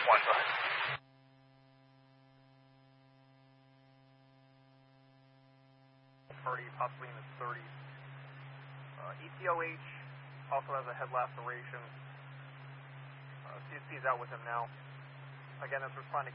1, go ahead. Party possibly in his 30s. ETOH also has a head laceration. CSP is out with him now. Again, it's responding